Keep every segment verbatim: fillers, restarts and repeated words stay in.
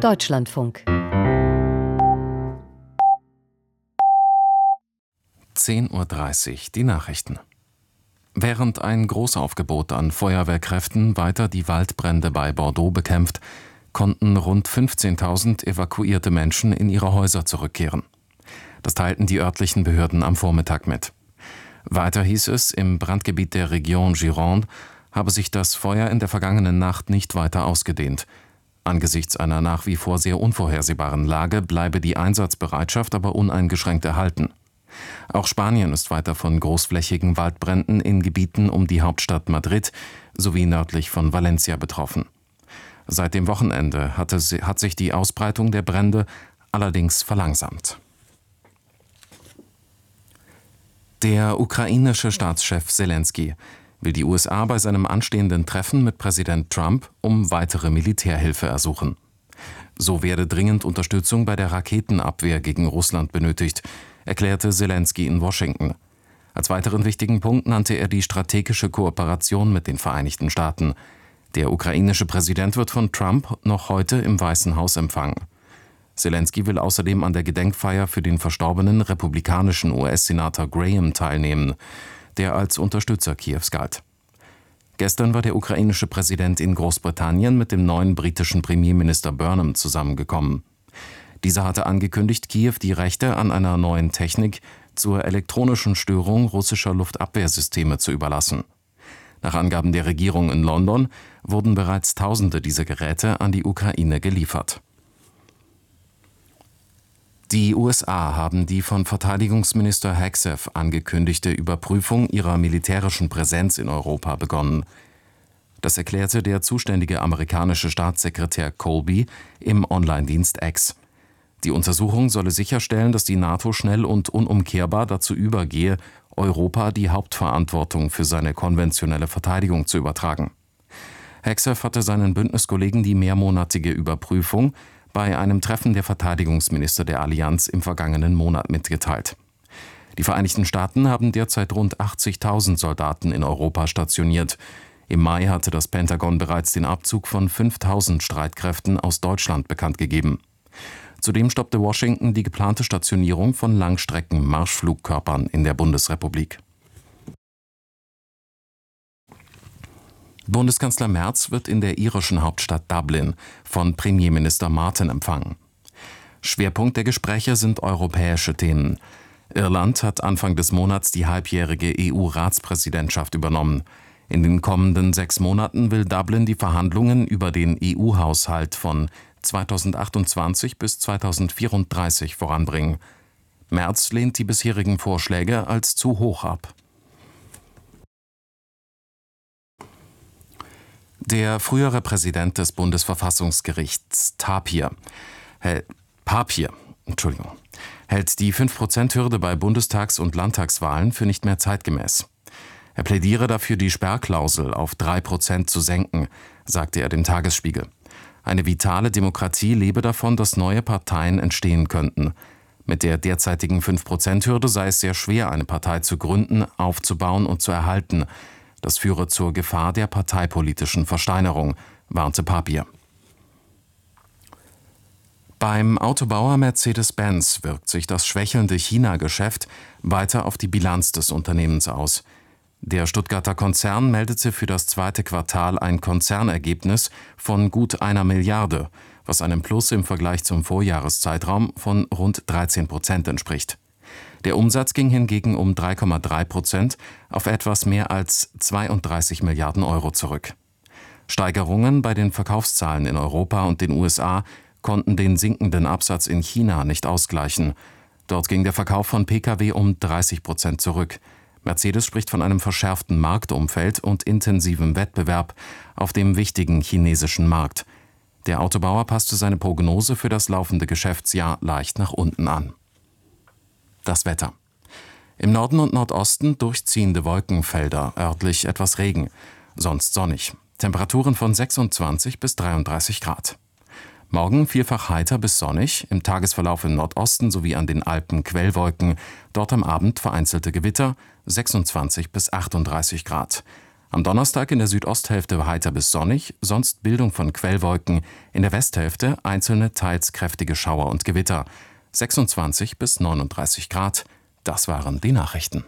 Deutschlandfunk. zehn Uhr dreißig, die Nachrichten. Während ein Großaufgebot an Feuerwehrkräften weiter die Waldbrände bei Bordeaux bekämpft, konnten rund fünfzehntausend evakuierte Menschen in ihre Häuser zurückkehren. Das teilten die örtlichen Behörden am Vormittag mit. Weiter hieß es, im Brandgebiet der Region Gironde habe sich das Feuer in der vergangenen Nacht nicht weiter ausgedehnt. Angesichts einer nach wie vor sehr unvorhersehbaren Lage bleibe die Einsatzbereitschaft aber uneingeschränkt erhalten. Auch Spanien ist weiter von großflächigen Waldbränden in Gebieten um die Hauptstadt Madrid sowie nördlich von Valencia betroffen. Seit dem Wochenende hatte sie, hat sich die Ausbreitung der Brände allerdings verlangsamt. Der ukrainische Staatschef Selenskyj will die U S A bei seinem anstehenden Treffen mit Präsident Trump um weitere Militärhilfe ersuchen. So werde dringend Unterstützung bei der Raketenabwehr gegen Russland benötigt, erklärte Selenskyj in Washington. Als weiteren wichtigen Punkt nannte er die strategische Kooperation mit den Vereinigten Staaten. Der ukrainische Präsident wird von Trump noch heute im Weißen Haus empfangen. Selenskyj will außerdem an der Gedenkfeier für den verstorbenen republikanischen U S-Senator Graham teilnehmen, der als Unterstützer Kiews galt. Gestern war der ukrainische Präsident in Großbritannien mit dem neuen britischen Premierminister Burnham zusammengekommen. Dieser hatte angekündigt, Kiew die Rechte an einer neuen Technik zur elektronischen Störung russischer Luftabwehrsysteme zu überlassen. Nach Angaben der Regierung in London wurden bereits Tausende dieser Geräte an die Ukraine geliefert. Die U S A haben die von Verteidigungsminister Hegseth angekündigte Überprüfung ihrer militärischen Präsenz in Europa begonnen. Das erklärte der zuständige amerikanische Staatssekretär Colby im Online-Dienst X. Die Untersuchung solle sicherstellen, dass die NATO schnell und unumkehrbar dazu übergehe, Europa die Hauptverantwortung für seine konventionelle Verteidigung zu übertragen. Hegseth hatte seinen Bündniskollegen die mehrmonatige Überprüfung bei einem Treffen der Verteidigungsminister der Allianz im vergangenen Monat mitgeteilt. Die Vereinigten Staaten haben derzeit rund achtzigtausend Soldaten in Europa stationiert. Im Mai hatte das Pentagon bereits den Abzug von fünftausend Streitkräften aus Deutschland bekannt gegeben. Zudem stoppte Washington die geplante Stationierung von Langstrecken-Marschflugkörpern in der Bundesrepublik. Bundeskanzler Merz wird in der irischen Hauptstadt Dublin von Premierminister Martin empfangen. Schwerpunkt der Gespräche sind europäische Themen. Irland hat Anfang des Monats die halbjährige E U-Ratspräsidentschaft übernommen. In den kommenden sechs Monaten will Dublin die Verhandlungen über den E U-Haushalt von zweitausendachtundzwanzig bis zweitausendvierunddreißig voranbringen. Merz lehnt die bisherigen Vorschläge als zu hoch ab. Der frühere Präsident des Bundesverfassungsgerichts Tapir, hält, Papier, Entschuldigung, hält die fünf Prozent Hürde bei Bundestags- und Landtagswahlen für nicht mehr zeitgemäß. Er plädiere dafür, die Sperrklausel auf drei Prozent zu senken, sagte er dem Tagesspiegel. Eine vitale Demokratie lebe davon, dass neue Parteien entstehen könnten. Mit der derzeitigen fünf Prozent Hürde sei es sehr schwer, eine Partei zu gründen, aufzubauen und zu erhalten. Das führe zur Gefahr der parteipolitischen Versteinerung, warnte Papier. Beim Autobauer Mercedes-Benz wirkt sich das schwächelnde China-Geschäft weiter auf die Bilanz des Unternehmens aus. Der Stuttgarter Konzern meldete für das zweite Quartal ein Konzernergebnis von gut einer Milliarde, was einem Plus im Vergleich zum Vorjahreszeitraum von rund dreizehn Prozent entspricht. Der Umsatz ging hingegen um drei Komma drei Prozent auf etwas mehr als zweiunddreißig Milliarden Euro zurück. Steigerungen bei den Verkaufszahlen in Europa und den U S A konnten den sinkenden Absatz in China nicht ausgleichen. Dort ging der Verkauf von Pkw um dreißig Prozent zurück. Mercedes spricht von einem verschärften Marktumfeld und intensivem Wettbewerb auf dem wichtigen chinesischen Markt. Der Autobauer passte seine Prognose für das laufende Geschäftsjahr leicht nach unten an. Das Wetter. Im Norden und Nordosten durchziehende Wolkenfelder, örtlich etwas Regen, sonst sonnig. Temperaturen von sechsundzwanzig bis dreiunddreißig Grad. Morgen vielfach heiter bis sonnig, im Tagesverlauf im Nordosten sowie an den Alpen Quellwolken, dort am Abend vereinzelte Gewitter, sechsundzwanzig bis achtunddreißig Grad. Am Donnerstag in der Südosthälfte heiter bis sonnig, sonst Bildung von Quellwolken, in der Westhälfte einzelne teils kräftige Schauer und Gewitter. sechsundzwanzig bis neununddreißig Grad. Das waren die Nachrichten.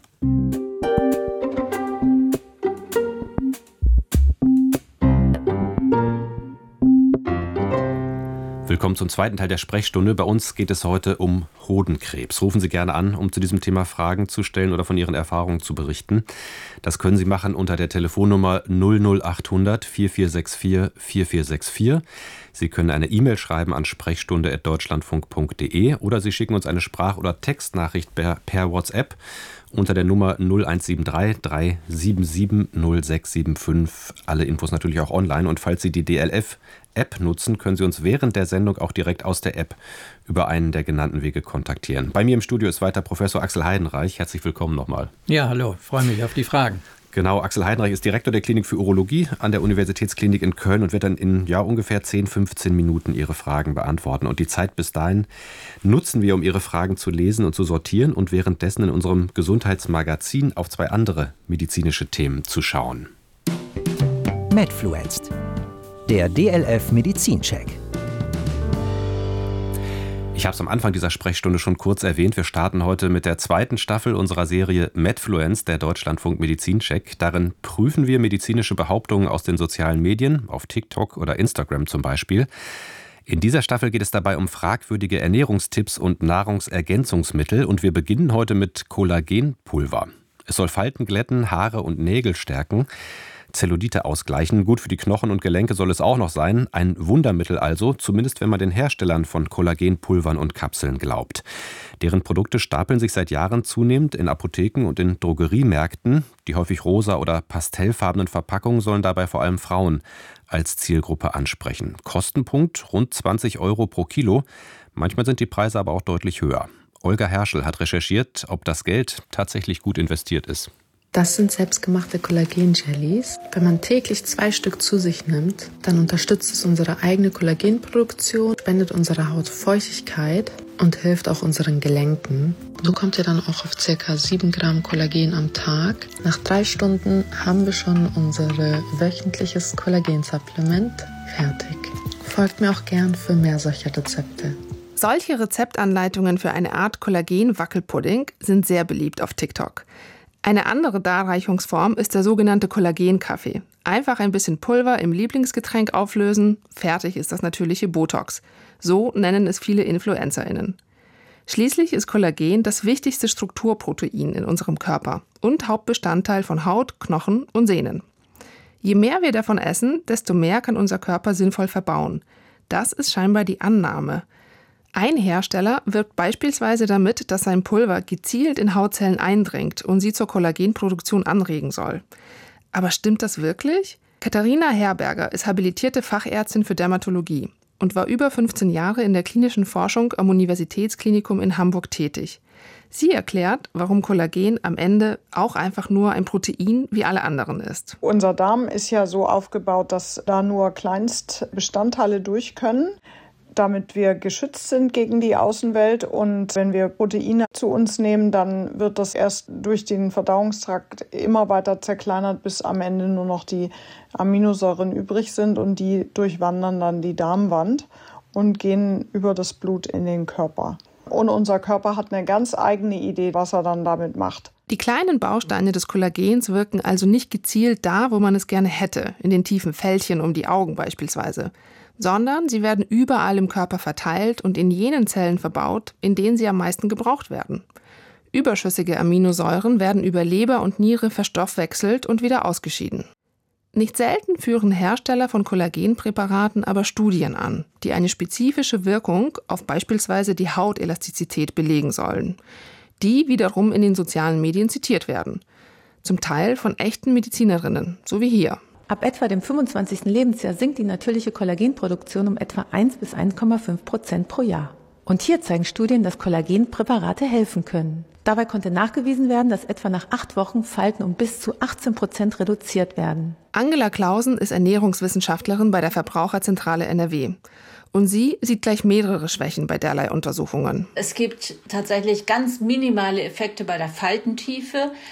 Willkommen zum zweiten Teil der Sprechstunde. Bei uns geht es heute um Hodenkrebs. Rufen Sie gerne an, um zu diesem Thema Fragen zu stellen oder von Ihren Erfahrungen zu berichten. Das können Sie machen unter der Telefonnummer null null achthundert vierundvierzig vierundsechzig vierundvierzig vierundvierzig. Sie können eine E-Mail schreiben an sprechstunde at deutschlandfunk punkt de oder Sie schicken uns eine Sprach- oder Textnachricht per, per WhatsApp unter der Nummer null eins sieben drei drei sieben sieben null sechs sieben fünf. Alle Infos natürlich auch online. Und falls Sie die D L F-App nutzen, können Sie uns während der Sendung auch direkt aus der App über einen der genannten Wege kontaktieren. Bei mir im Studio ist weiter Professor Axel Heidenreich. Herzlich willkommen nochmal. Ja, hallo, freue mich auf die Fragen. Genau, Axel Heidenreich ist Direktor der Klinik für Urologie an der Universitätsklinik in Köln und wird dann in ja, ungefähr zehn, fünfzehn Minuten Ihre Fragen beantworten. Und die Zeit bis dahin nutzen wir, um Ihre Fragen zu lesen und zu sortieren und währenddessen in unserem Gesundheitsmagazin auf zwei andere medizinische Themen zu schauen. Medfluenced, der D L F Medizincheck. Ich habe es am Anfang dieser Sprechstunde schon kurz erwähnt. Wir starten heute mit der zweiten Staffel unserer Serie Medfluenced, der Deutschlandfunk Medizincheck. Darin prüfen wir medizinische Behauptungen aus den sozialen Medien, auf TikTok oder Instagram zum Beispiel. In dieser Staffel geht es dabei um fragwürdige Ernährungstipps und Nahrungsergänzungsmittel. Und wir beginnen heute mit Kollagenpulver. Es soll Falten glätten, Haare und Nägel stärken, Zellulite ausgleichen. Gut für die Knochen und Gelenke soll es auch noch sein. Ein Wundermittel also, zumindest wenn man den Herstellern von Kollagenpulvern und Kapseln glaubt. Deren Produkte stapeln sich seit Jahren zunehmend in Apotheken und in Drogeriemärkten. Die häufig rosa oder pastellfarbenen Verpackungen sollen dabei vor allem Frauen als Zielgruppe ansprechen. Kostenpunkt rund zwanzig Euro pro Kilo. Manchmal sind die Preise aber auch deutlich höher. Olga Herschel hat recherchiert, ob das Geld tatsächlich gut investiert ist. Das sind selbstgemachte Kollagen-Jellies. Wenn man täglich zwei Stück zu sich nimmt, dann unterstützt es unsere eigene Kollagenproduktion, spendet unserer Haut Feuchtigkeit und hilft auch unseren Gelenken. So kommt ihr dann auch auf ca. sieben Gramm Kollagen am Tag. Nach drei Stunden haben wir schon unser wöchentliches Kollagensupplement fertig. Folgt mir auch gern für mehr solcher Rezepte. Solche Rezeptanleitungen für eine Art Kollagen-Wackelpudding sind sehr beliebt auf TikTok. Eine andere Darreichungsform ist der sogenannte Kollagenkaffee. Einfach ein bisschen Pulver im Lieblingsgetränk auflösen, fertig ist das natürliche Botox. So nennen es viele InfluencerInnen. Schließlich ist Kollagen das wichtigste Strukturprotein in unserem Körper und Hauptbestandteil von Haut, Knochen und Sehnen. Je mehr wir davon essen, desto mehr kann unser Körper sinnvoll verbauen. Das ist scheinbar die Annahme. Ein Hersteller wirbt beispielsweise damit, dass sein Pulver gezielt in Hautzellen eindringt und sie zur Kollagenproduktion anregen soll. Aber stimmt das wirklich? Katharina Herberger ist habilitierte Fachärztin für Dermatologie und war über fünfzehn Jahre in der klinischen Forschung am Universitätsklinikum in Hamburg tätig. Sie erklärt, warum Kollagen am Ende auch einfach nur ein Protein wie alle anderen ist. Unser Darm ist ja so aufgebaut, dass da nur Kleinstbestandteile durch können, damit wir geschützt sind gegen die Außenwelt. Und wenn wir Proteine zu uns nehmen, dann wird das erst durch den Verdauungstrakt immer weiter zerkleinert, bis am Ende nur noch die Aminosäuren übrig sind und die durchwandern dann die Darmwand und gehen über das Blut in den Körper. Und unser Körper hat eine ganz eigene Idee, was er dann damit macht. Die kleinen Bausteine des Kollagens wirken also nicht gezielt da, wo man es gerne hätte, in den tiefen Fältchen um die Augen beispielsweise, sondern sie werden überall im Körper verteilt und in jenen Zellen verbaut, in denen sie am meisten gebraucht werden. Überschüssige Aminosäuren werden über Leber und Niere verstoffwechselt und wieder ausgeschieden. Nicht selten führen Hersteller von Kollagenpräparaten aber Studien an, die eine spezifische Wirkung auf beispielsweise die Hautelastizität belegen sollen, die wiederum in den sozialen Medien zitiert werden, zum Teil von echten Medizinerinnen, so wie hier. Ab etwa dem fünfundzwanzigsten Lebensjahr sinkt die natürliche Kollagenproduktion um etwa eins bis eins Komma fünf Prozent pro Jahr. Und hier zeigen Studien, dass Kollagenpräparate helfen können. Dabei konnte nachgewiesen werden, dass etwa nach acht Wochen Falten um bis zu achtzehn Prozent reduziert werden. Angela Clausen ist Ernährungswissenschaftlerin bei der Verbraucherzentrale N R W. Und sie sieht gleich mehrere Schwächen bei derlei Untersuchungen. Es gibt tatsächlich ganz minimale Effekte bei der Faltentiefe.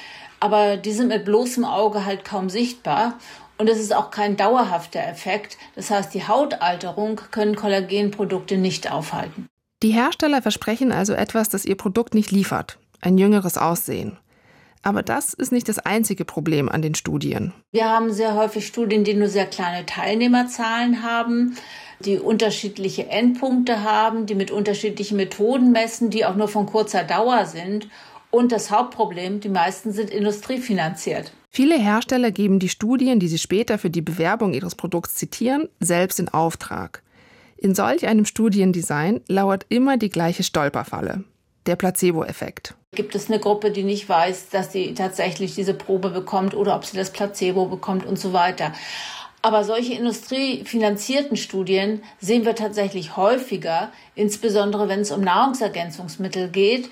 aber die sind mit bloßem Auge halt kaum sichtbar. Und es ist auch kein dauerhafter Effekt. Das heißt, die Hautalterung können Kollagenprodukte nicht aufhalten. Die Hersteller versprechen also etwas, das ihr Produkt nicht liefert. Ein jüngeres Aussehen. Aber das ist nicht das einzige Problem an den Studien. Wir haben sehr häufig Studien, die nur sehr kleine Teilnehmerzahlen haben, die unterschiedliche Endpunkte haben, die mit unterschiedlichen Methoden messen, die auch nur von kurzer Dauer sind. Und das Hauptproblem, die meisten sind industriefinanziert. Viele Hersteller geben die Studien, die sie später für die Bewerbung ihres Produkts zitieren, selbst in Auftrag. In solch einem Studiendesign lauert immer die gleiche Stolperfalle: der Placebo-Effekt. Gibt es eine Gruppe, die nicht weiß, dass sie tatsächlich diese Probe bekommt oder ob sie das Placebo bekommt und so weiter. Aber solche industriefinanzierten Studien sehen wir tatsächlich häufiger, insbesondere wenn es um Nahrungsergänzungsmittel geht,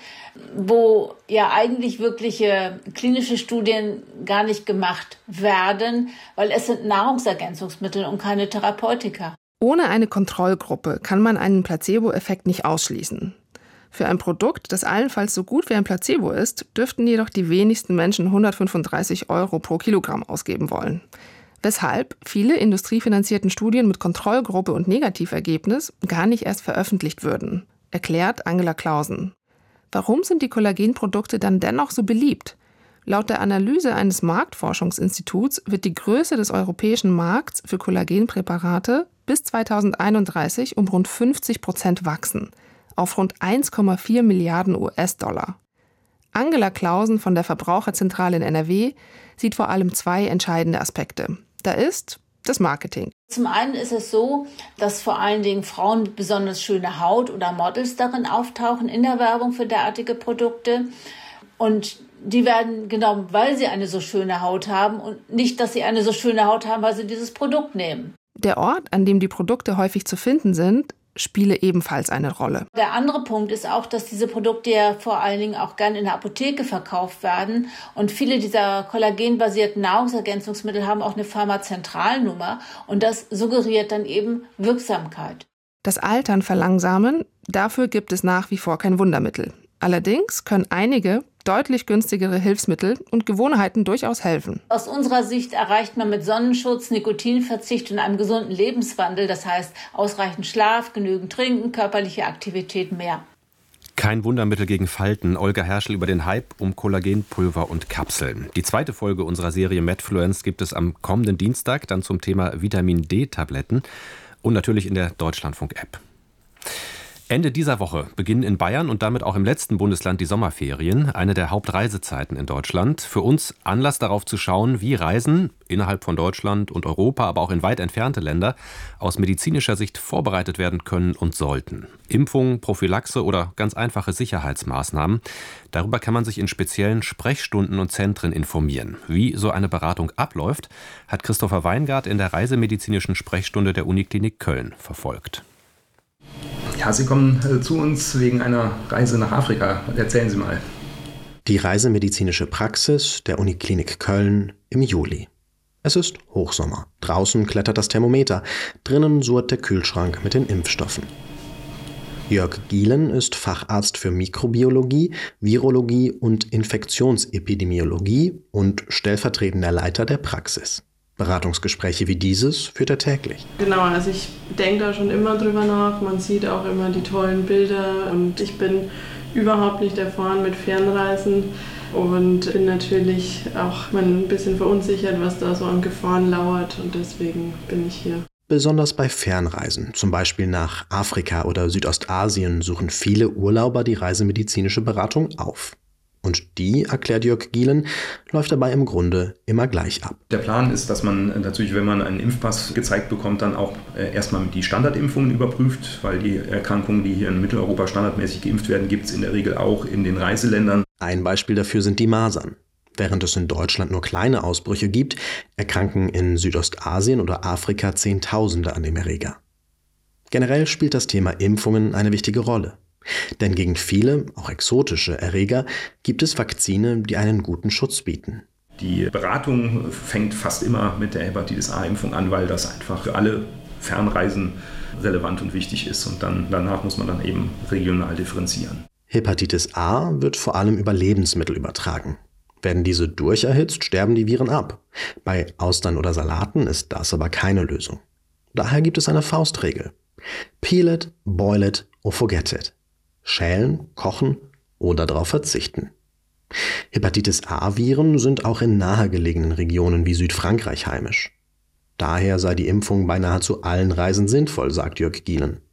wo ja eigentlich wirkliche klinische Studien gar nicht gemacht werden, weil es sind Nahrungsergänzungsmittel und keine Therapeutika. Ohne eine Kontrollgruppe kann man einen Placebo-Effekt nicht ausschließen. Für ein Produkt, das allenfalls so gut wie ein Placebo ist, dürften jedoch die wenigsten Menschen hundertfünfunddreißig Euro pro Kilogramm ausgeben wollen. Weshalb viele industriefinanzierten Studien mit Kontrollgruppe und Negativergebnis gar nicht erst veröffentlicht würden, erklärt Angela Clausen. Warum sind die Kollagenprodukte dann dennoch so beliebt? Laut der Analyse eines Marktforschungsinstituts wird die Größe des europäischen Markts für Kollagenpräparate bis zweitausendeinunddreißig um rund fünfzig Prozent wachsen, auf rund eins Komma vier Milliarden U S-Dollar. Angela Clausen von der Verbraucherzentrale in N R W sieht vor allem zwei entscheidende Aspekte. Da ist das Marketing. Zum einen ist es so, dass vor allen Dingen Frauen mit besonders schöner Haut oder Models darin auftauchen in der Werbung für derartige Produkte. Und die werden genommen, weil sie eine so schöne Haut haben und nicht, dass sie eine so schöne Haut haben, weil sie dieses Produkt nehmen. Der Ort, an dem die Produkte häufig zu finden sind, spiele ebenfalls eine Rolle. Der andere Punkt ist auch, dass diese Produkte ja vor allen Dingen auch gern in der Apotheke verkauft werden. Und viele dieser kollagenbasierten Nahrungsergänzungsmittel haben auch eine Pharmazentralnummer. Und das suggeriert dann eben Wirksamkeit. Das Altern verlangsamen, dafür gibt es nach wie vor kein Wundermittel. Allerdings können einige deutlich günstigere Hilfsmittel und Gewohnheiten durchaus helfen. Aus unserer Sicht erreicht man mit Sonnenschutz, Nikotinverzicht und einem gesunden Lebenswandel, das heißt ausreichend Schlaf, genügend Trinken, körperliche Aktivität mehr. Kein Wundermittel gegen Falten. Olga Herschel über den Hype um Kollagenpulver und Kapseln. Die zweite Folge unserer Serie Medfluence gibt es am kommenden Dienstag, dann zum Thema Vitamin-D-Tabletten und natürlich in der Deutschlandfunk-App. Ende dieser Woche beginnen in Bayern und damit auch im letzten Bundesland die Sommerferien, eine der Hauptreisezeiten in Deutschland. Für uns Anlass darauf zu schauen, wie Reisen innerhalb von Deutschland und Europa, aber auch in weit entfernte Länder aus medizinischer Sicht vorbereitet werden können und sollten. Impfungen, Prophylaxe oder ganz einfache Sicherheitsmaßnahmen. Darüber kann man sich in speziellen Sprechstunden und Zentren informieren. Wie so eine Beratung abläuft, hat Christopher Weingart in der reisemedizinischen Sprechstunde der Uniklinik Köln verfolgt. Ja, Sie kommen äh, zu uns wegen einer Reise nach Afrika. Erzählen Sie mal. Die reisemedizinische Praxis der Uniklinik Köln im Juli. Es ist Hochsommer. Draußen klettert das Thermometer. Drinnen surrt der Kühlschrank mit den Impfstoffen. Jörg Gielen ist Facharzt für Mikrobiologie, Virologie und Infektionsepidemiologie und stellvertretender Leiter der Praxis. Beratungsgespräche wie dieses führt er täglich. Genau, also ich denke da schon immer drüber nach. Man sieht auch immer die tollen Bilder und ich bin überhaupt nicht erfahren mit Fernreisen und bin natürlich auch ein bisschen verunsichert, was da so an Gefahren lauert und deswegen bin ich hier. Besonders bei Fernreisen, zum Beispiel nach Afrika oder Südostasien, suchen viele Urlauber die reisemedizinische Beratung auf. Und die, erklärt Jörg Gielen, läuft dabei im Grunde immer gleich ab. Der Plan ist, dass man natürlich, wenn man einen Impfpass gezeigt bekommt, dann auch erstmal die Standardimpfungen überprüft, weil die Erkrankungen, die hier in Mitteleuropa standardmäßig geimpft werden, gibt es in der Regel auch in den Reiseländern. Ein Beispiel dafür sind die Masern. Während es in Deutschland nur kleine Ausbrüche gibt, erkranken in Südostasien oder Afrika Zehntausende an dem Erreger. Generell spielt das Thema Impfungen eine wichtige Rolle. Denn gegen viele, auch exotische Erreger, gibt es Vakzine, die einen guten Schutz bieten. Die Beratung fängt fast immer mit der Hepatitis-A-Impfung an, weil das einfach für alle Fernreisen relevant und wichtig ist. Und dann, danach muss man dann eben regional differenzieren. Hepatitis A wird vor allem über Lebensmittel übertragen. Werden diese durcherhitzt, sterben die Viren ab. Bei Austern oder Salaten ist das aber keine Lösung. Daher gibt es eine Faustregel. Peel it, boil it or forget it. Schälen, kochen oder darauf verzichten. Hepatitis-A-Viren sind auch in nahegelegenen Regionen wie Südfrankreich heimisch. Daher sei die Impfung bei nahezu allen Reisen sinnvoll, sagt Jörg Gielen.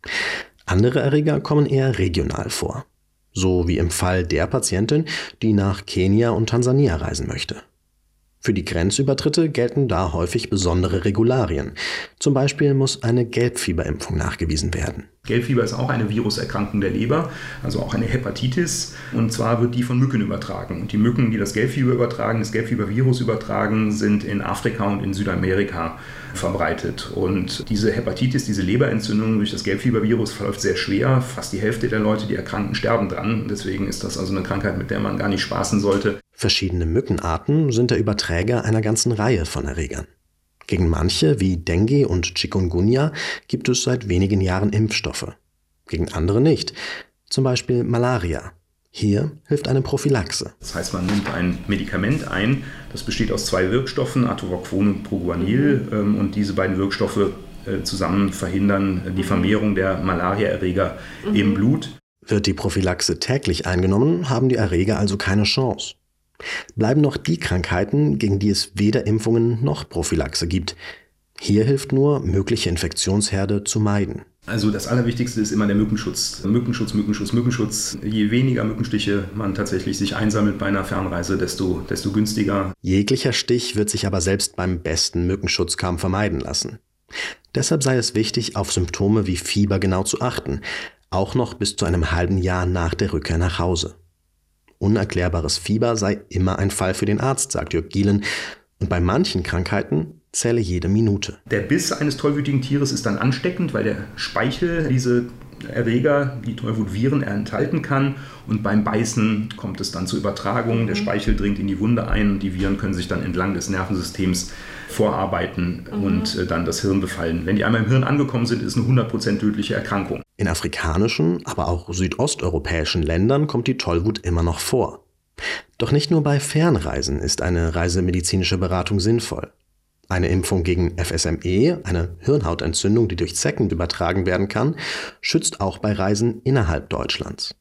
Andere Erreger kommen eher regional vor. So wie im Fall der Patientin, die nach Kenia und Tansania reisen möchte. Für die Grenzübertritte gelten da häufig besondere Regularien. Zum Beispiel muss eine Gelbfieberimpfung nachgewiesen werden. Gelbfieber ist auch eine Viruserkrankung der Leber, also auch eine Hepatitis. Und zwar wird die von Mücken übertragen. Und die Mücken, die das Gelbfieber übertragen, das Gelbfiebervirus übertragen, sind in Afrika und in Südamerika verbreitet. Und diese Hepatitis, diese Leberentzündung durch das Gelbfiebervirus verläuft sehr schwer. Fast die Hälfte der Leute, die erkranken, sterben dran. Deswegen ist das also eine Krankheit, mit der man gar nicht spaßen sollte. Verschiedene Mückenarten sind der Überträger einer ganzen Reihe von Erregern. Gegen manche, wie Dengue und Chikungunya, gibt es seit wenigen Jahren Impfstoffe. Gegen andere nicht, zum Beispiel Malaria. Hier hilft eine Prophylaxe. Das heißt, man nimmt ein Medikament ein, das besteht aus zwei Wirkstoffen, Atovaquon und Proguanil, mhm. und diese beiden Wirkstoffe zusammen verhindern die Vermehrung der Malariaerreger mhm. im Blut. Wird die Prophylaxe täglich eingenommen, haben die Erreger also keine Chance. Bleiben noch die Krankheiten, gegen die es weder Impfungen noch Prophylaxe gibt. Hier hilft nur, mögliche Infektionsherde zu meiden. Also das Allerwichtigste ist immer der Mückenschutz. Mückenschutz, Mückenschutz, Mückenschutz. Je weniger Mückenstiche man tatsächlich sich einsammelt bei einer Fernreise, desto, desto günstiger. Jeglicher Stich wird sich aber selbst beim besten Mückenschutz kaum vermeiden lassen. Deshalb sei es wichtig, auf Symptome wie Fieber genau zu achten, auch noch bis zu einem halben Jahr nach der Rückkehr nach Hause. Unerklärbares Fieber sei immer ein Fall für den Arzt, sagt Jörg Gielen. Und bei manchen Krankheiten zähle jede Minute. Der Biss eines tollwütigen Tieres ist dann ansteckend, weil der Speichel diese Erreger, die Tollwutviren, enthalten kann. Und beim Beißen kommt es dann zur Übertragung. Der Speichel dringt in die Wunde ein und die Viren können sich dann entlang des Nervensystems vorarbeiten mhm. und äh, dann das Hirn befallen. Wenn die einmal im Hirn angekommen sind, ist es eine hundert Prozent tödliche Erkrankung. In afrikanischen, aber auch südosteuropäischen Ländern kommt die Tollwut immer noch vor. Doch nicht nur bei Fernreisen ist eine reisemedizinische Beratung sinnvoll. Eine Impfung gegen F S M E, eine Hirnhautentzündung, die durch Zecken übertragen werden kann, schützt auch bei Reisen innerhalb Deutschlands.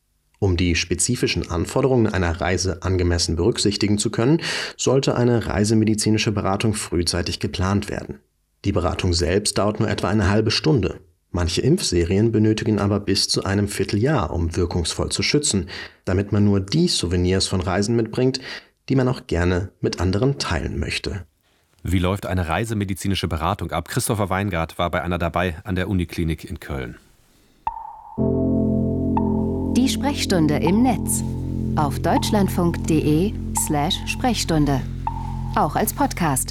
Um die spezifischen Anforderungen einer Reise angemessen berücksichtigen zu können, sollte eine reisemedizinische Beratung frühzeitig geplant werden. Die Beratung selbst dauert nur etwa eine halbe Stunde. Manche Impfserien benötigen aber bis zu einem Vierteljahr, um wirkungsvoll zu schützen, damit man nur die Souvenirs von Reisen mitbringt, die man auch gerne mit anderen teilen möchte. Wie läuft eine reisemedizinische Beratung ab? Christopher Weingart war bei einer dabei an der Uniklinik in Köln. Die Sprechstunde im Netz auf deutschlandfunk.de slash Sprechstunde. Auch als Podcast.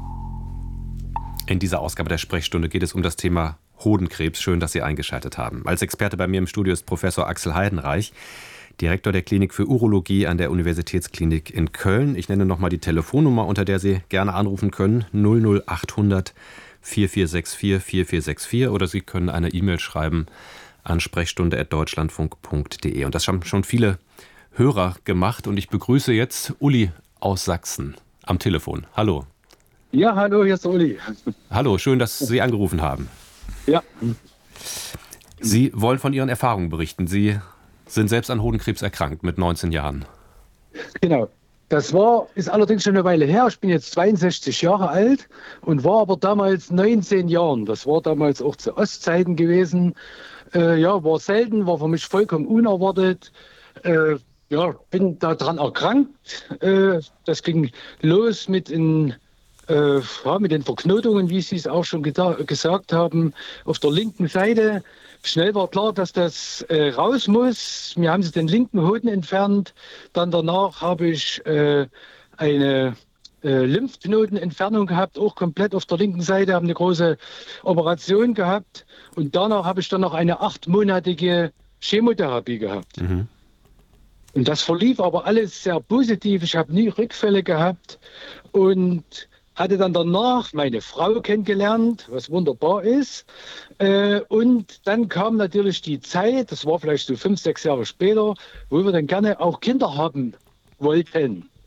In dieser Ausgabe der Sprechstunde geht es um das Thema Hodenkrebs. Schön, dass Sie eingeschaltet haben. Als Experte bei mir im Studio ist Professor Axel Heidenreich, Direktor der Klinik für Urologie an der Universitätsklinik in Köln. Ich nenne nochmal die Telefonnummer, unter der Sie gerne anrufen können. null null achthundert vierundvierzig vier vierundvierzig vier oder Sie können eine E-Mail schreiben an sprechstunde at deutschlandfunk punkt de. Und das haben schon viele Hörer gemacht. Und ich begrüße jetzt Uli aus Sachsen am Telefon. Hallo. Ja, hallo, hier ist Uli. Hallo, schön, dass Sie angerufen haben. Ja. Sie wollen von Ihren Erfahrungen berichten. Sie sind selbst an Hodenkrebs erkrankt mit neunzehn Jahren. Genau. Das war, ist allerdings schon eine Weile her. Ich bin jetzt zweiundsechzig Jahre alt und war aber damals neunzehn Jahren. Das war damals auch zu Ostzeiten gewesen. Äh, ja, war selten, war für mich vollkommen unerwartet. Äh, ja, bin daran erkrankt. Äh, das ging los mit in Äh, ja, mit den Verknotungen, wie Sie es auch schon gesagt haben, auf der linken Seite. Schnell war klar, dass das äh, raus muss. Mir haben sie den linken Hoden entfernt. Dann danach habe ich äh, eine äh, Lymphknotenentfernung gehabt, auch komplett auf der linken Seite, habe eine große Operation gehabt. Und danach habe ich dann noch eine achtmonatige Chemotherapie gehabt. Mhm. Und das verlief aber alles sehr positiv. Ich habe nie Rückfälle gehabt und hatte dann danach meine Frau kennengelernt, was wunderbar ist. Äh, und dann kam natürlich die Zeit, das war vielleicht so fünf, sechs Jahre später, wo wir dann gerne auch Kinder haben wollten.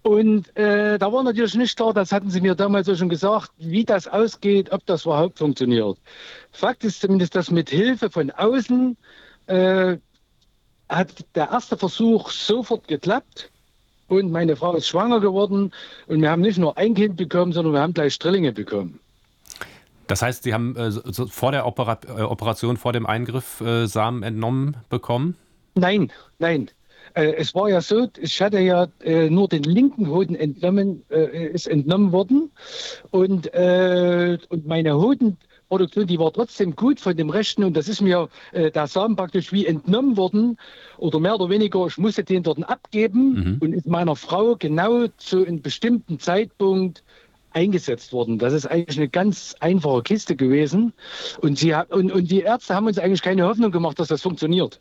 Und äh, da war natürlich nicht klar, das hatten sie mir damals auch schon gesagt, wie das ausgeht, ob das überhaupt funktioniert. Fakt ist zumindest, dass mit Hilfe von außen äh, hat der erste Versuch sofort geklappt. Und meine Frau ist schwanger geworden. Und wir haben nicht nur ein Kind bekommen, sondern wir haben gleich Drillinge bekommen. Das heißt, Sie haben äh, so vor der Opera- äh, Operation, vor dem Eingriff äh, Samen entnommen bekommen? Nein, nein. Äh, es war ja so, ich hatte ja äh, nur den linken Hoden entnommen, äh, ist entnommen worden. Und, äh, und meine Hodenproduktion, die war trotzdem gut von dem rechten. Und das ist mir äh, der Samen praktisch wie entnommen worden. Oder mehr oder weniger, ich musste den dort abgeben. Mhm. Und ist meiner Frau genau zu einem bestimmten Zeitpunkt eingesetzt worden. Das ist eigentlich eine ganz einfache Kiste gewesen. Und, sie, und, und die Ärzte haben uns eigentlich keine Hoffnung gemacht, dass das funktioniert.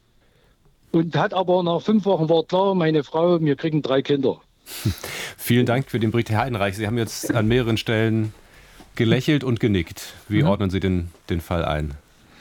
Und hat aber nach fünf Wochen war klar, meine Frau, wir kriegen drei Kinder. Vielen Dank für den Bericht, Herr Heidenreich. Sie haben jetzt an mehreren Stellen gelächelt und genickt. Wie mhm. ordnen Sie den, den Fall ein?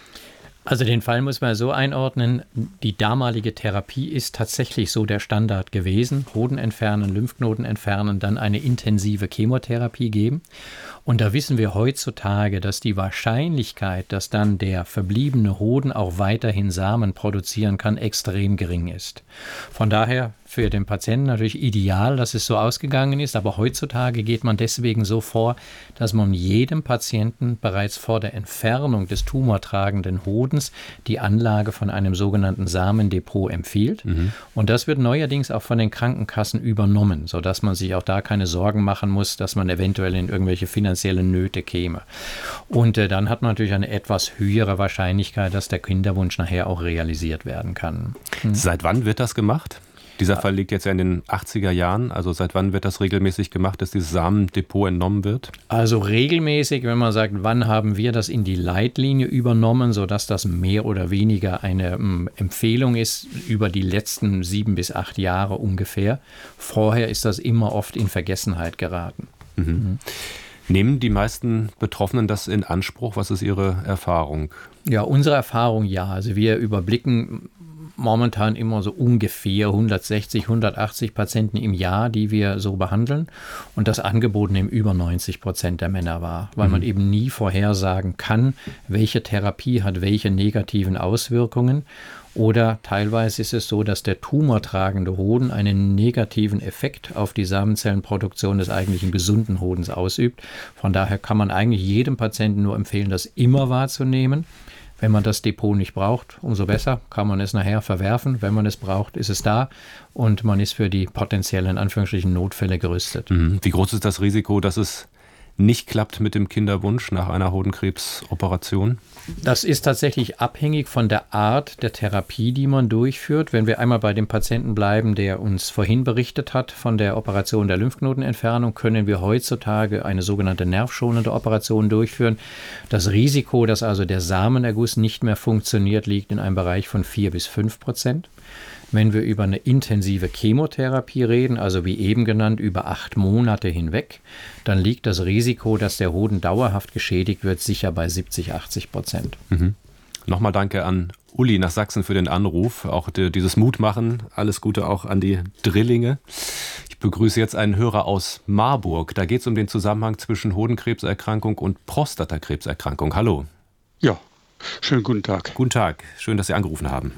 Also den Fall muss man so einordnen, die damalige Therapie ist tatsächlich so der Standard gewesen. Hoden entfernen, Lymphknoten entfernen, dann eine intensive Chemotherapie geben. Und da wissen wir heutzutage, dass die Wahrscheinlichkeit, dass dann der verbliebene Hoden auch weiterhin Samen produzieren kann, extrem gering ist. Von daher für den Patienten natürlich ideal, dass es so ausgegangen ist, aber heutzutage geht man deswegen so vor, dass man jedem Patienten bereits vor der Entfernung des tumortragenden Hodens die Anlage von einem sogenannten Samendepot empfiehlt. Mhm. Und das wird neuerdings auch von den Krankenkassen übernommen, sodass man sich auch da keine Sorgen machen muss, dass man eventuell in irgendwelche finanzielle Nöte käme. Und äh, dann hat man natürlich eine etwas höhere Wahrscheinlichkeit, dass der Kinderwunsch nachher auch realisiert werden kann. Mhm. Seit wann wird das gemacht? Dieser Fall liegt jetzt ja in den achtziger Jahren. Also seit wann wird das regelmäßig gemacht, dass dieses Samendepot entnommen wird? Also regelmäßig, wenn man sagt, wann haben wir das in die Leitlinie übernommen, sodass das mehr oder weniger eine ähm, Empfehlung ist über die letzten sieben bis acht Jahre ungefähr. Vorher ist das immer oft in Vergessenheit geraten. Mhm. Mhm. Nehmen die meisten Betroffenen das in Anspruch? Was ist Ihre Erfahrung? Ja, unsere Erfahrung ja. Also wir überblicken momentan immer so ungefähr hundertsechzig, hundertachtzig Patienten im Jahr, die wir so behandeln. Und das Angebot nehmen über neunzig Prozent der Männer wahr, weil mhm. man eben nie vorhersagen kann, welche Therapie hat welche negativen Auswirkungen. Oder teilweise ist es so, dass der tumortragende Hoden einen negativen Effekt auf die Samenzellenproduktion des eigentlichen gesunden Hodens ausübt. Von daher kann man eigentlich jedem Patienten nur empfehlen, das immer wahrzunehmen. Wenn man das Depot nicht braucht, umso besser, kann man es nachher verwerfen. Wenn man es braucht, ist es da und man ist für die potenziellen, in Anführungsstrichen, Notfälle gerüstet. Mhm. Wie groß ist das Risiko, dass es nicht klappt mit dem Kinderwunsch nach einer Hodenkrebsoperation? Das ist tatsächlich abhängig von der Art der Therapie, die man durchführt. Wenn wir einmal bei dem Patienten bleiben, der uns vorhin berichtet hat von der Operation der Lymphknotenentfernung, können wir heutzutage eine sogenannte nervschonende Operation durchführen. Das Risiko, dass also der Samenerguss nicht mehr funktioniert, liegt in einem Bereich von vier bis fünf Prozent. Wenn wir über eine intensive Chemotherapie reden, also wie eben genannt, über acht Monate hinweg, dann liegt das Risiko, dass der Hoden dauerhaft geschädigt wird, sicher bei siebzig, achtzig Prozent. Mhm. Nochmal danke an Uli nach Sachsen für den Anruf, auch die, dieses Mutmachen. Alles Gute auch an die Drillinge. Ich begrüße jetzt einen Hörer aus Marburg. Da geht es um den Zusammenhang zwischen Hodenkrebserkrankung und Prostatakrebserkrankung. Hallo. Ja, schönen guten Tag. Guten Tag, schön, dass Sie angerufen haben.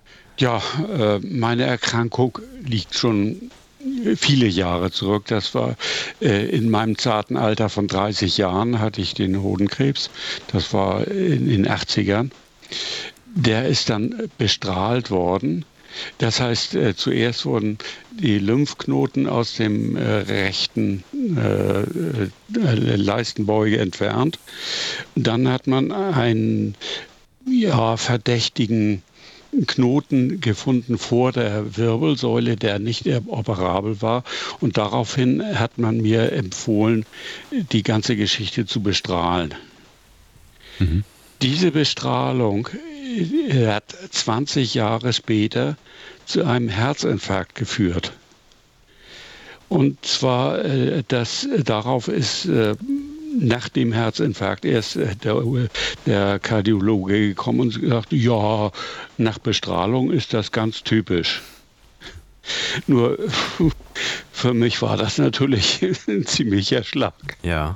Ja, äh, meine Erkrankung liegt schon viele Jahre zurück. Das war äh, in meinem zarten Alter von dreißig Jahren hatte ich den Hodenkrebs. Das war in den achtzigern. Der ist dann bestrahlt worden. Das heißt, äh, zuerst wurden die Lymphknoten aus dem äh, rechten äh, äh, Leistenbeuge entfernt. Dann hat man einen ja, verdächtigen Knoten gefunden vor der Wirbelsäule, der nicht operabel war. Und daraufhin hat man mir empfohlen, die ganze Geschichte zu bestrahlen. Mhm. Diese Bestrahlung hat zwanzig Jahre später zu einem Herzinfarkt geführt. Und zwar, das, darauf ist nach dem Herzinfarkt erst der, der Kardiologe gekommen und gesagt, ja, nach Bestrahlung ist das ganz typisch. Nur für mich war das natürlich ein ziemlicher Schlag. Ja.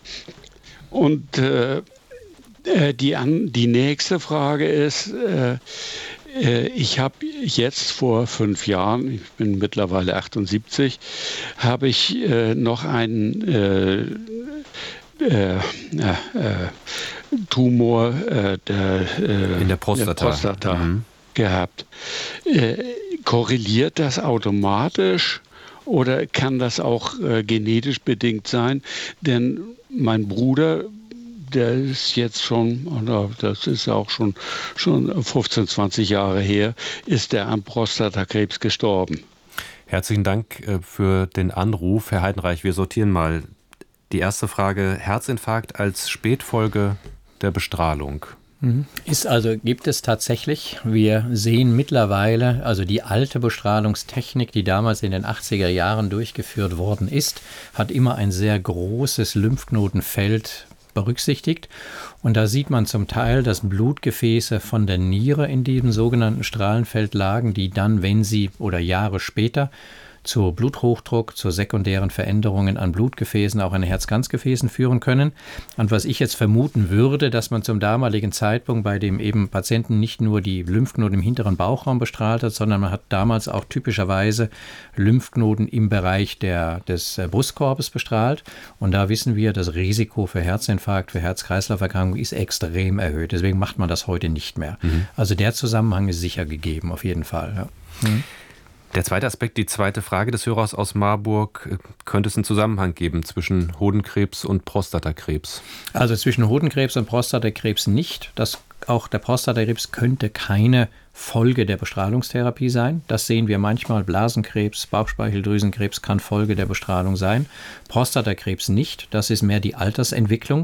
Und äh, die, an, die nächste Frage ist, äh, äh, ich habe jetzt vor fünf Jahren, ich bin mittlerweile achtundsiebzig, habe ich äh, noch einen äh, äh, äh, Tumor äh, der, äh, in der Prostata, der Prostata mhm. gehabt. Äh, korreliert das automatisch oder kann das auch äh, genetisch bedingt sein? Denn mein Bruder, der ist jetzt schon, oder das ist auch schon, schon fünfzehn, zwanzig Jahre her, ist der an Prostatakrebs gestorben. Herzlichen Dank für den Anruf, Herr Heidenreich. Wir sortieren mal die erste Frage. Herzinfarkt als Spätfolge der Bestrahlung. Ist also, gibt es tatsächlich. Wir sehen mittlerweile, also die alte Bestrahlungstechnik, die damals in den achtziger Jahren durchgeführt worden ist, hat immer ein sehr großes Lymphknotenfeld berücksichtigt. Und da sieht man zum Teil, dass Blutgefäße von der Niere in diesem sogenannten Strahlenfeld lagen, die dann, wenn sie oder Jahre später zu Bluthochdruck, zu sekundären Veränderungen an Blutgefäßen, auch an Herzkranzgefäßen führen können. Und was ich jetzt vermuten würde, dass man zum damaligen Zeitpunkt bei dem eben Patienten nicht nur die Lymphknoten im hinteren Bauchraum bestrahlt hat, sondern man hat damals auch typischerweise Lymphknoten im Bereich der, des Brustkorbes bestrahlt. Und da wissen wir, das Risiko für Herzinfarkt, für Herz-Kreislauf-Erkrankung ist extrem erhöht. Deswegen macht man das heute nicht mehr. Mhm. Also der Zusammenhang ist sicher gegeben, auf jeden Fall. Ja. Mhm. Der zweite Aspekt, die zweite Frage des Hörers aus Marburg. Könnte es einen Zusammenhang geben zwischen Hodenkrebs und Prostatakrebs? Also zwischen Hodenkrebs und Prostatakrebs nicht. Das, auch der Prostatakrebs könnte keine Folge der Bestrahlungstherapie sein. Das sehen wir manchmal. Blasenkrebs, Bauchspeicheldrüsenkrebs kann Folge der Bestrahlung sein. Prostatakrebs nicht. Das ist mehr die Altersentwicklung,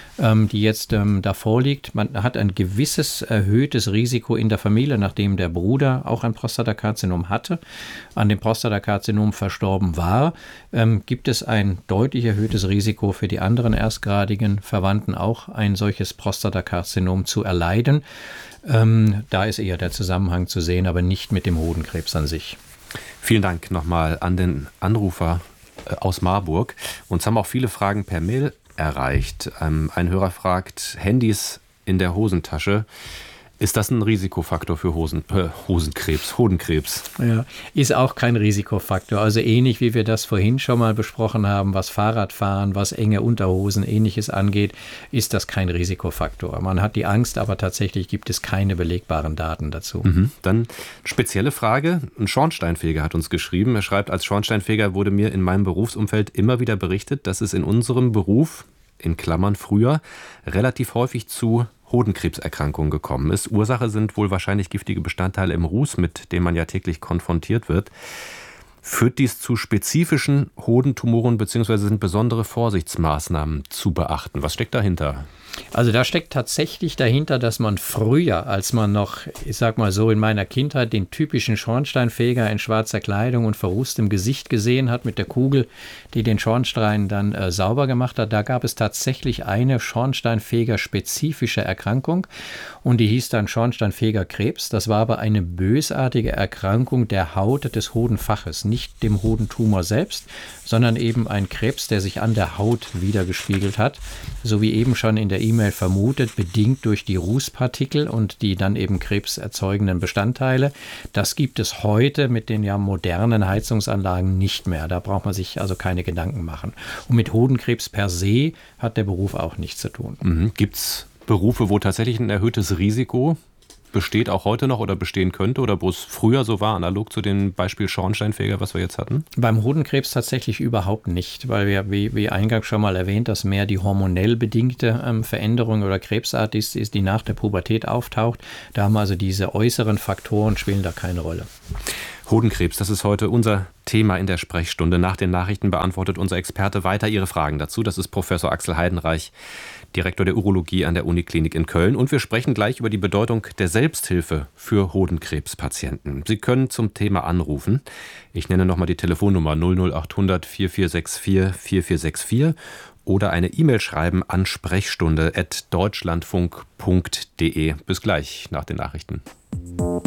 die jetzt ähm, da vorliegt. Man hat ein gewisses erhöhtes Risiko in der Familie, nachdem der Bruder auch ein Prostatakarzinom hatte, an dem Prostatakarzinom verstorben war, ähm, gibt es ein deutlich erhöhtes Risiko für die anderen erstgradigen Verwandten auch ein solches Prostatakarzinom zu erleiden. Ähm, da ist eher der Zusammenhang zu sehen, aber nicht mit dem Hodenkrebs an sich. Vielen Dank nochmal an den Anrufer äh, aus Marburg. Uns haben auch viele Fragen per Mail erreicht. Ähm, ein Hörer fragt, Handys in der Hosentasche. Ist das ein Risikofaktor für Hosen, äh, Hosenkrebs, Hodenkrebs? Ja, ist auch kein Risikofaktor. Also ähnlich wie wir das vorhin schon mal besprochen haben, was Fahrradfahren, was enge Unterhosen, ähnliches angeht, ist das kein Risikofaktor. Man hat die Angst, aber tatsächlich gibt es keine belegbaren Daten dazu. Mhm. Dann spezielle Frage. Ein Schornsteinfeger hat uns geschrieben. Er schreibt, als Schornsteinfeger wurde mir in meinem Berufsumfeld immer wieder berichtet, dass es in unserem Beruf, in Klammern früher, relativ häufig zu Hodenkrebserkrankungen gekommen ist. Ursache sind wohl wahrscheinlich giftige Bestandteile im Ruß, mit denen man ja täglich konfrontiert wird. Führt dies zu spezifischen Hodentumoren bzw. sind besondere Vorsichtsmaßnahmen zu beachten? Was steckt dahinter? Also da steckt tatsächlich dahinter, dass man früher, als man noch, ich sag mal so, in meiner Kindheit den typischen Schornsteinfeger in schwarzer Kleidung und verrußtem Gesicht gesehen hat mit der Kugel, die den Schornstein dann äh, sauber gemacht hat, da gab es tatsächlich eine Schornsteinfeger-spezifische Erkrankung und die hieß dann Schornsteinfegerkrebs. Das war aber eine bösartige Erkrankung der Haut des Hodenfaches, nicht dem Hodentumor selbst, sondern eben ein Krebs, der sich an der Haut wiedergespiegelt hat, so wie eben schon in der E-Mail vermutet, bedingt durch die Rußpartikel und die dann eben krebserzeugenden Bestandteile. Das gibt es heute mit den ja modernen Heizungsanlagen nicht mehr. Da braucht man sich also keine Gedanken machen. Und mit Hodenkrebs per se hat der Beruf auch nichts zu tun. Mhm. Gibt es Berufe, wo tatsächlich ein erhöhtes Risiko besteht, auch heute noch oder bestehen könnte oder wo es früher so war, analog zu dem Beispiel Schornsteinfeger, was wir jetzt hatten? Beim Hodenkrebs tatsächlich überhaupt nicht, weil wir, wie, wie eingangs schon mal erwähnt, dass mehr die hormonell bedingte ähm, Veränderung oder Krebsart ist, ist, die nach der Pubertät auftaucht. Da haben also diese äußeren Faktoren spielen da keine Rolle. Hodenkrebs, das ist heute unser Thema in der Sprechstunde. Nach den Nachrichten beantwortet unser Experte weiter Ihre Fragen dazu. Das ist Professor Axel Heidenreich, Direktor der Urologie an der Uniklinik in Köln. Und wir sprechen gleich über die Bedeutung der Selbsthilfe für Hodenkrebspatienten. Sie können zum Thema anrufen. Ich nenne nochmal die Telefonnummer null null acht hundert vier vier sechs vier vier vier sechs vier oder eine E-Mail schreiben an sprechstunde at deutschlandfunk punkt de. Bis gleich nach den Nachrichten.